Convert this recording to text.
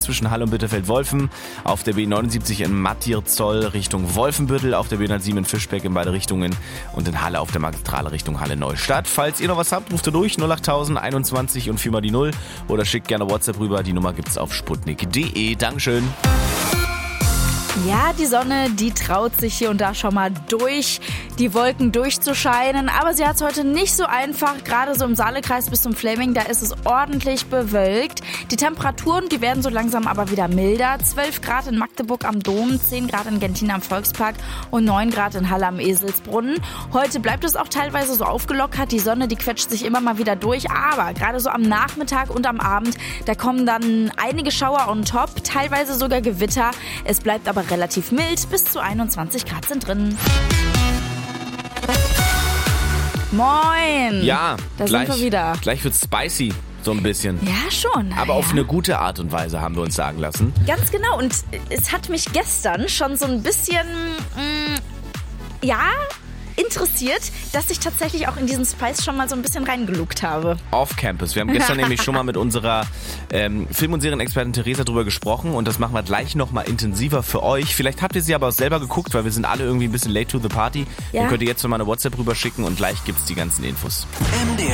zwischen Halle und Bitterfeld-Wolfen, auf der B79 in Mattirzoll Richtung Wolfenbüttel, auf der B107 in Fischbeck in beide Richtungen und in Halle auf der Magistrale Richtung Halle-Neustadt. Falls ihr noch was habt, ruft ihr durch 08000 21 und 4 mal die 0 oder schickt gerne WhatsApp rüber. Die Nummer gibt's auf sputnik.de. Dankeschön. Ja, die Sonne, die traut sich hier und da schon mal durch die Wolken durchzuscheinen, aber sie hat es heute nicht so einfach, gerade so im Saalekreis bis zum Fleming, da ist es ordentlich bewölkt. Die Temperaturen, die werden so langsam aber wieder milder, 12 Grad in Magdeburg am Dom, 10 Grad in Gentin am Volkspark und 9 Grad in Halle am Eselsbrunnen. Heute bleibt es auch teilweise so aufgelockert, die Sonne, die quetscht sich immer mal wieder durch, aber gerade so am Nachmittag und am Abend, da kommen dann einige Schauer on top, teilweise sogar Gewitter. Es bleibt aber relativ mild, bis zu 21 Grad sind drin. Moin! Ja, da sind wir wieder. Gleich wird's spicy, so ein bisschen. Ja, schon. Aber auf eine gute Art und Weise, haben wir uns sagen lassen. Ganz genau. Und es hat mich gestern schon so ein bisschen, interessiert, dass ich tatsächlich auch in diesen Spice schon mal so ein bisschen reingelugt habe. Off-Campus. Wir haben gestern nämlich schon mal mit unserer Film- und Serienexpertin Theresa drüber gesprochen und das machen wir gleich nochmal intensiver für euch. Vielleicht habt ihr sie aber auch selber geguckt, weil wir sind alle irgendwie ein bisschen late to the party. Ja. Dann könnt ihr jetzt noch mal eine WhatsApp rüber schicken und gleich gibt's die ganzen Infos.